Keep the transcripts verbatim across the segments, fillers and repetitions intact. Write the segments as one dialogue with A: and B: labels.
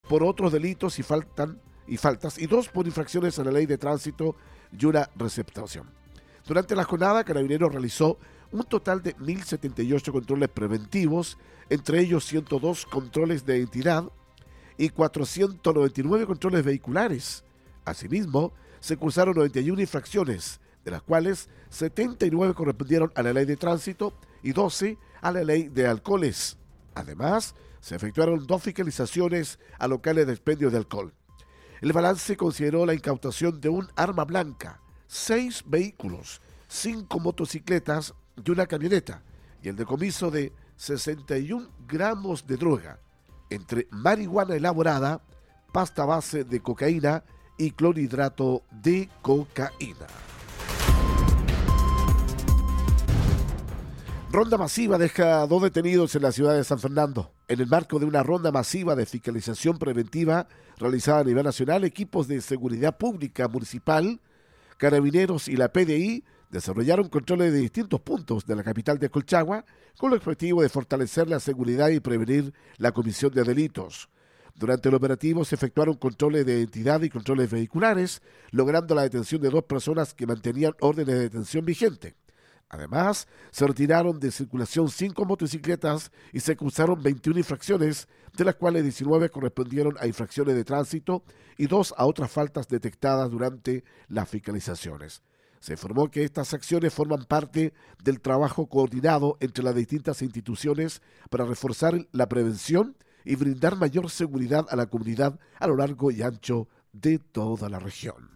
A: por otros delitos y, faltan, y faltas y dos por infracciones a la ley de tránsito y una receptación. Durante la jornada, Carabineros realizó un total de mil setenta y ocho controles preventivos, entre ellos ciento dos controles de identidad y cuatrocientos noventa y nueve controles vehiculares. Asimismo, se cursaron noventa y una infracciones, de las cuales setenta y nueve correspondieron a la ley de tránsito y doce a la ley de alcoholes. Además, se efectuaron dos fiscalizaciones a locales de expendio de alcohol. El balance consideró la incautación de un arma blanca, seis vehículos, cinco motocicletas y una camioneta, y el decomiso de sesenta y un gramos de droga, entre marihuana elaborada, pasta base de cocaína y clorhidrato de cocaína. Ronda masiva deja dos detenidos en la ciudad de San Fernando. En el marco de una ronda masiva de fiscalización preventiva realizada a nivel nacional, equipos de seguridad pública municipal, Carabineros y la P D I desarrollaron controles de distintos puntos de la capital de Colchagua con el objetivo de fortalecer la seguridad y prevenir la comisión de delitos. Durante el operativo se efectuaron controles de identidad y controles vehiculares, logrando la detención de dos personas que mantenían órdenes de detención vigentes. Además, se retiraron de circulación cinco motocicletas y se cursaron veintiuna infracciones, de las cuales diecinueve correspondieron a infracciones de tránsito y dos a otras faltas detectadas durante las fiscalizaciones. Se informó que estas acciones forman parte del trabajo coordinado entre las distintas instituciones para reforzar la prevención y brindar mayor seguridad a la comunidad a lo largo y ancho de toda la región.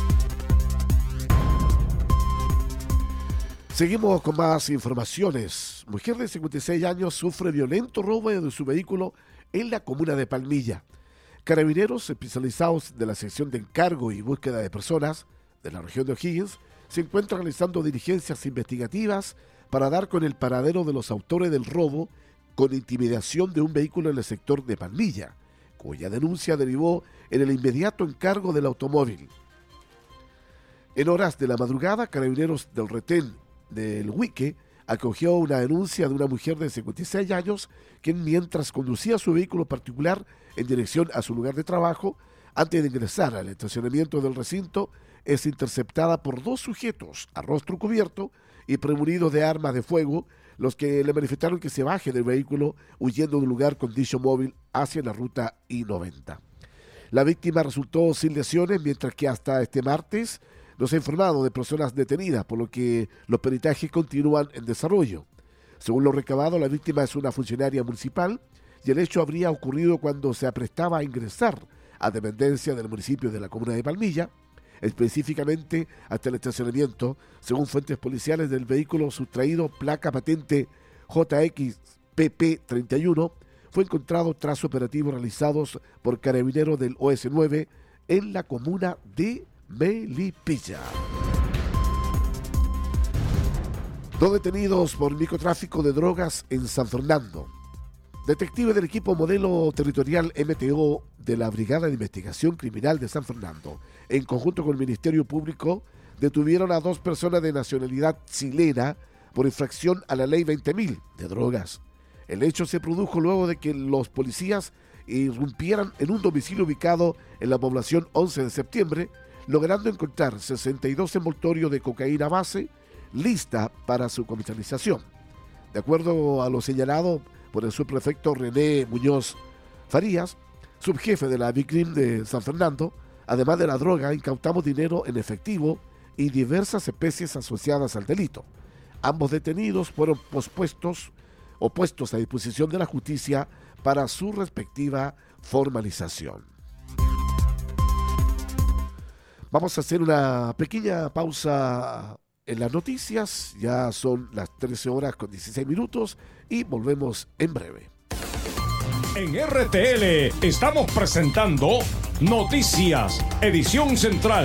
A: Seguimos con más informaciones. Mujer de cincuenta y seis años sufre violento robo de su vehículo en la comuna de Palmilla. Carabineros especializados de la sección de encargo y búsqueda de personas de la región de O'Higgins se encuentran realizando diligencias investigativas para dar con el paradero de los autores del robo con intimidación de un vehículo en el sector de Palmilla, cuya denuncia derivó en el inmediato encargo del automóvil. En horas de la madrugada, Carabineros del retén del Huique acogió una denuncia de una mujer de cincuenta y seis años quien, mientras conducía su vehículo particular en dirección a su lugar de trabajo, antes de ingresar al estacionamiento del recinto, es interceptada por dos sujetos a rostro cubierto y premunidos de armas de fuego, los que le manifestaron que se baje del vehículo huyendo de un lugar con dicho móvil hacia la ruta I noventa. La víctima resultó sin lesiones, mientras que hasta este martes no se ha informado de personas detenidas, por lo que los peritajes continúan en desarrollo. Según lo recabado, la víctima es una funcionaria municipal y el hecho habría ocurrido cuando se aprestaba a ingresar a dependencia del municipio de la comuna de Palmilla, específicamente hasta el estacionamiento, según fuentes policiales, del vehículo sustraído placa patente J X P P treinta y uno, fue encontrado tras operativos realizados por Carabineros del O S nueve en la comuna de Melipilla. Dos detenidos por microtráfico de drogas en San Fernando. Detectives del equipo modelo territorial M T O de la Brigada de Investigación Criminal de San Fernando, en conjunto con el Ministerio Público, detuvieron a dos personas de nacionalidad chilena por infracción a la ley veinte mil de drogas. El hecho se produjo luego de que los policías irrumpieran en un domicilio ubicado en la población once de septiembre, logrando encontrar sesenta y dos envoltorios de cocaína base lista para su comercialización. De acuerdo a lo señalado por el subprefecto René Muñoz Farías, subjefe de la Vicrim de San Fernando, además de la droga, incautamos dinero en efectivo y diversas especies asociadas al delito. Ambos detenidos fueron pospuestos o puestos a disposición de la justicia para su respectiva formalización. Vamos a hacer una pequeña pausa en las noticias. Ya son las trece horas con dieciséis minutos y volvemos en breve.
B: En R T L estamos presentando Noticias, edición central.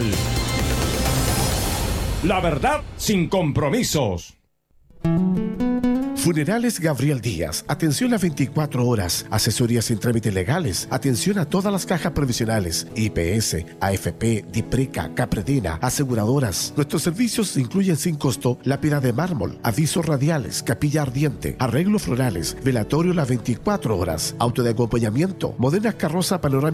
B: La verdad sin compromisos.
A: Funerales Gabriel Díaz, atención a veinticuatro horas, asesorías en trámites legales, atención a todas las cajas previsionales, I P S, A F P, Dipreca, Capredena, aseguradoras. Nuestros servicios incluyen sin costo lápida de mármol, avisos radiales, capilla ardiente, arreglos florales, velatorio las veinticuatro horas, auto de acompañamiento, modernas carrozas panorámicas